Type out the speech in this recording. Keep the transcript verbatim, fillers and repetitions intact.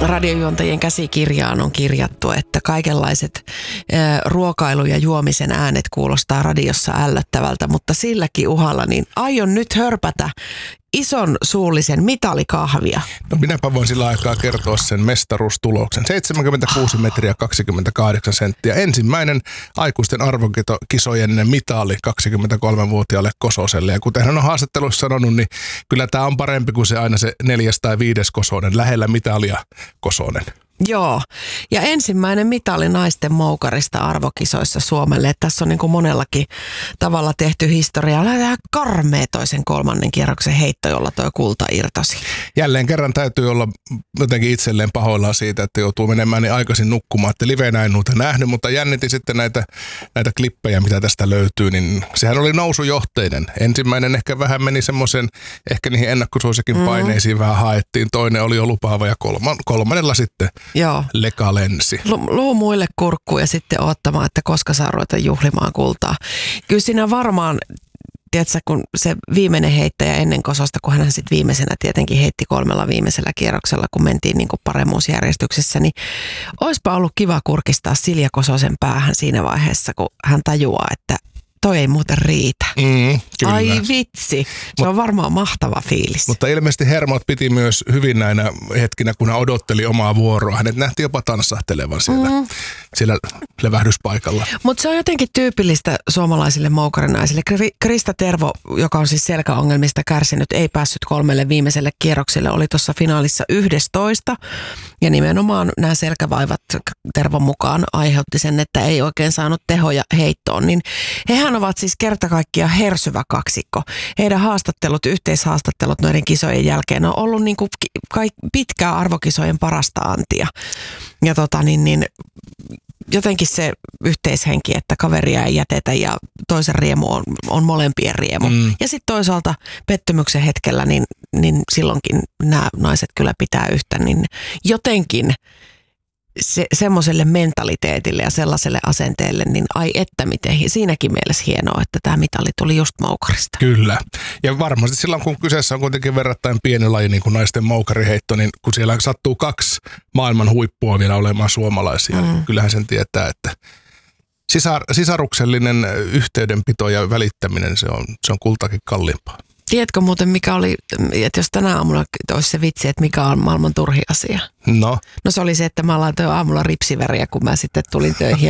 radiojuontajien käsikirjaan on kirjattu, että kaikenlaiset ruokailu- ja juomisen äänet kuulostaa radiossa ällöttävältä, mutta silläkin uhalla niin aion nyt hörpätä ison suullisen mitalikahvia. No minäpä voin sillä aikaa kertoa sen mestaruustuloksen. seitsemänkymmentäkuusi metriä kaksikymmentäkahdeksan senttiä. Ensimmäinen aikuisten arvokisojen mitali kaksikymmentäkolmevuotiaalle Kososelle. Ja kuten hän on haastatteluissa sanonut, niin kyllä tämä on parempi kuin se aina se neljäs tai viides Kosonen. Lähellä mitalia Kosonen. Joo, ja ensimmäinen mitali naisten moukarista arvokisoissa Suomelle. Että tässä on niin kuin monellakin tavalla tehty historiaa. Lähdetään karmea toisen kolmannen kierroksen heitto, jolla toi kulta irtosi. Jälleen kerran täytyy olla jotenkin itselleen pahoillaan siitä, että joutuu menemään niin aikaisin nukkumaan. Että livenä en noita nähnyt, mutta jännitin sitten näitä, näitä klippejä, mitä tästä löytyy. Niin sehän oli nousujohteinen. Ensimmäinen ehkä vähän meni semmoisen, ehkä niihin ennakkosuosikin paineisiin mm. vähän haettiin. Toinen oli jo lupaava ja kolman, kolmannella sitten Joo. leka lensi. Luu muille kurkkuun ja sitten odottamaan, että koska saa ruveta juhlimaan kultaa. Kyllä siinä varmaan, tiedätkö, kun se viimeinen heittäjä ennen Kososta, kun hän sitten viimeisenä tietenkin heitti kolmella viimeisellä kierroksella, kun mentiin niin kuin paremmuusjärjestyksessä, niin olisipa ollut kiva kurkistaa Silja Kososen päähän siinä vaiheessa, kun hän tajuaa, että toi ei muuten riitä. Mm, Ai vitsi, se Mut, on varmaan mahtava fiilis. Mutta ilmeisesti hermot piti myös hyvin näinä hetkinä, kun hän odotteli omaa vuoroa. Hänet nähtiin jopa tanssahtelevan siellä, mm. siellä levähdyspaikalla. Mutta se on jotenkin tyypillistä suomalaisille moukarinaisille. Krista Tervo, joka on siis selkäongelmista kärsinyt, ei päässyt kolmelle viimeiselle kierrokselle, oli tuossa finaalissa yksitoista. Ja nimenomaan nämä selkävaivat Tervon mukaan aiheutti sen, että ei oikein saanut tehoja heittoon. Niin hehän ovat siis kerta kaikkiaan hersyvä kaksikko. Heidän haastattelut, yhteishaastattelut noiden kisojen jälkeen on ollut niin kuin pitkää arvokisojen parasta antia. Ja tota niin, niin jotenkin se yhteishenki, että kaveria ei jätetä ja toisen riemu on, on molempien riemu. Mm. Ja sitten toisaalta pettymyksen hetkellä, niin, niin silloinkin nämä naiset kyllä pitää yhtä, niin jotenkin se, semmoiselle mentaliteetille ja sellaiselle asenteelle, niin ai että miten, siinäkin mielessä hienoa, että tämä mitali tuli just moukarista. Kyllä. Ja varmasti silloin, kun kyseessä on kuitenkin verrattain pieni laji, niin kuin naisten moukariheitto, niin kun siellä sattuu kaksi maailman huippua vielä olemaan suomalaisia, mm. niin kyllähän sen tietää, että sisar, sisaruksellinen yhteydenpito ja välittäminen, se on, se on kultakin kalliimpaa. Tiedätkö muuten, mikä oli, että jos tänä aamulla olisi se vitsi, että mikä on maailman turhi asia? No? No se oli se, että mä laitoin aamulla ripsiväriä, kun mä sitten tulin töihin